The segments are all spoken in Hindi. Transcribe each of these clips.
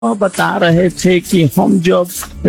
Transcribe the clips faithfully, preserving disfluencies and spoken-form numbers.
वह बता रहे थे कि हम जब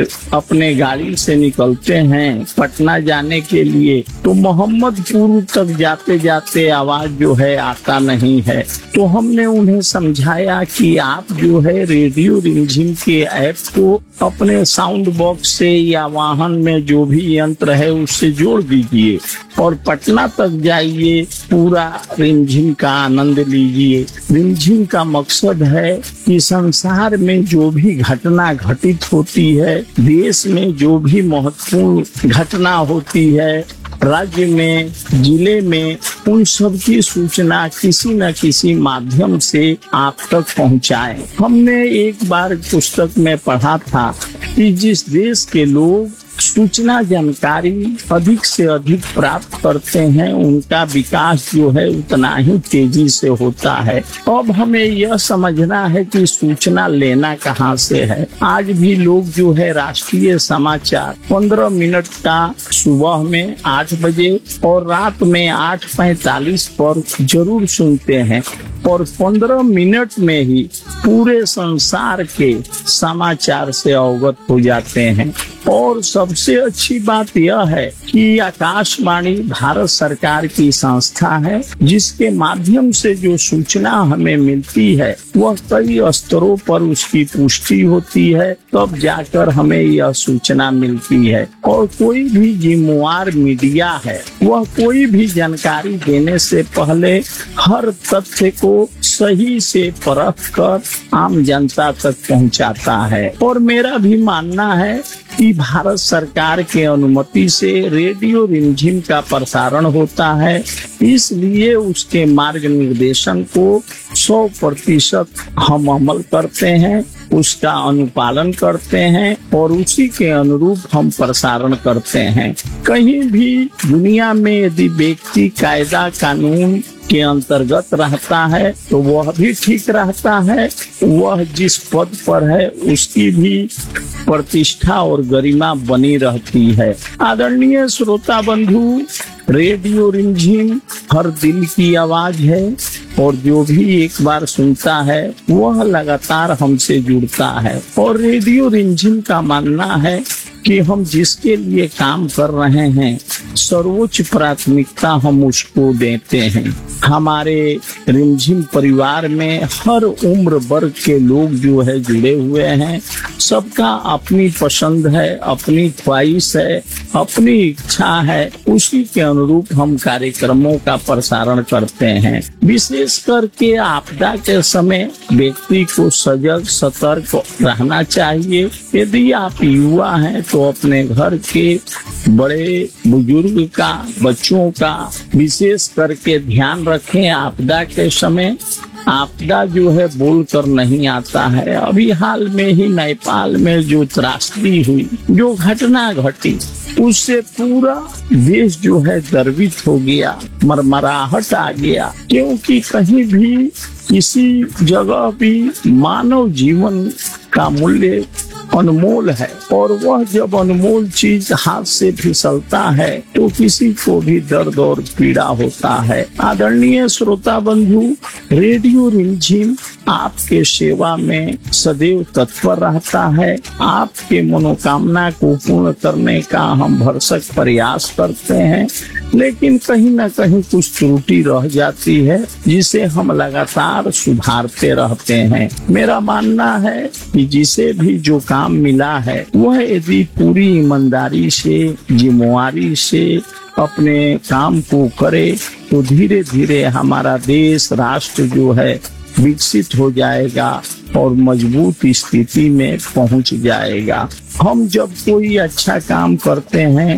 अपने गाड़ी से निकलते हैं पटना जाने के लिए तो मोहम्मदपुर तक जाते जाते आवाज जो है आता नहीं है। तो हमने उन्हें समझाया कि आप जो है रेडियो रिमझिम के ऐप को अपने साउंड बॉक्स से या वाहन में जो भी यंत्र है उससे जोड़ दीजिए और पटना तक जाइए, पूरा रिमझिम का आनंद लीजिए। रिमझिम का मकसद है कि संसार में जो भी घटना घटित होती है, देश में जो भी महत्वपूर्ण घटना होती है, राज्य में, जिले में, उन सब की सूचना किसी न किसी माध्यम से आप तक पहुंचाएं। हमने एक बार पुस्तक में पढ़ा था कि जिस देश के लोग सूचना जानकारी अधिक से अधिक प्राप्त करते हैं उनका विकास जो है उतना ही तेजी से होता है। अब हमें यह समझना है कि सूचना लेना कहाँ से है। आज भी लोग जो है राष्ट्रीय समाचार पंद्रह मिनट का सुबह में आठ बजे और रात में आठ पैंतालीस पर जरूर सुनते हैं और पंद्रह मिनट में ही पूरे संसार के समाचार से अवगत हो जाते हैं। और सबसे अच्छी बात यह है कि आकाशवाणी भारत सरकार की संस्था है जिसके माध्यम से जो सूचना हमें मिलती है वह कई स्तरों पर उसकी पुष्टि होती है, तब जाकर हमें यह सूचना मिलती है। और कोई भी जिम्मेवार मीडिया है वह कोई भी जानकारी देने से पहले हर तथ्य को सही से परख कर आम जनता तक पहुंचाता है। और मेरा भी मानना है कि भारत सरकार के अनुमति से रेडियो रिमझिम का प्रसारण होता है, इसलिए उसके मार्ग निर्देशन को सौ प्रतिशत हम अमल करते हैं, उसका अनुपालन करते हैं और उसी के अनुरूप हम प्रसारण करते हैं। कहीं भी दुनिया में यदि व्यक्ति कायदा कानून के अंतर्गत रहता है तो वह भी ठीक रहता है, वह जिस पद पर है उसकी भी प्रतिष्ठा और गरिमा बनी रहती है। आदरणीय श्रोता बंधु, रेडियो रिमझिम हर दिल की आवाज है और जो भी एक बार सुनता है वह लगातार हमसे जुड़ता है। और रेडियो रिमझिम का मानना है कि हम जिसके लिए काम कर रहे हैं सर्वोच्च प्राथमिकता हम उसको देते हैं। हमारे रिमझिम परिवार में हर उम्र वर्ग के लोग जो है जुड़े हुए हैं, सबका अपनी पसंद है, अपनी ख्वाहिश है, अपनी इच्छा है, उसी के अनुरूप हम कार्यक्रमों का प्रसारण करते हैं। विशेष करके आपदा के समय व्यक्ति को सजग सतर्क रहना चाहिए। यदि आप युवा हैं तो अपने घर के बड़े बुजुर्ग का, बच्चों का विशेष करके ध्यान रखें। आपदा के समय आपदा जो है बोल कर नहीं आता है। अभी हाल में ही नेपाल में जो त्रासदी हुई, जो घटना घटी, उससे पूरा देश जो है गर्वित हो गया, मरमराहट आ गया, क्योंकि कहीं भी किसी जगह भी मानव जीवन का मूल्य अनमोल है और वह जब अनमोल चीज हाथ से फिसलता है तो किसी को भी दर्द और पीड़ा होता है। आदरणीय श्रोता बंधु, रेडियो रिमझिम आपके सेवा में सदैव तत्पर रहता है। आपके मनोकामना को पूर्ण करने का हम भरसक प्रयास करते हैं, लेकिन कहीं न कहीं कुछ त्रुटि रह जाती है जिसे हम लगातार सुधारते रहते हैं। मेरा मानना है कि जिसे भी जो काम मिला है वह यदि पूरी ईमानदारी से, जिम्मेवारी से अपने काम को करे तो धीरे धीरे हमारा देश, राष्ट्र जो है विकसित हो जाएगा और मजबूत स्थिति में पहुंच जाएगा। हम जब कोई अच्छा काम करते हैं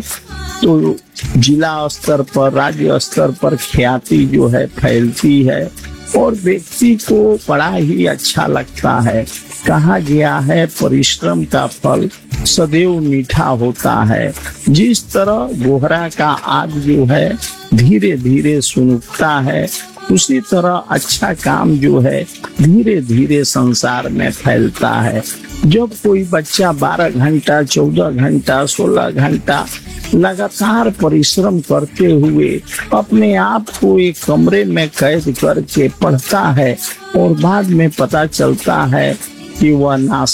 तो जिला स्तर पर, राज्य स्तर पर ख्याति जो है फैलती है और व्यक्ति को बड़ा ही अच्छा लगता है। कहा गया है परिश्रम का फल सदैव मीठा होता है। जिस तरह गोहरा का आग जो है धीरे धीरे सुनता है, उसी तरह अच्छा काम जो है धीरे धीरे संसार में फैलता है। जब कोई बच्चा बारह घंटा, चौदह घंटा, सोलह घंटा लगातार परिश्रम करते हुए अपने आप को एक कमरे में कैद करके पढ़ता है और बाद में पता चलता है कि वह ना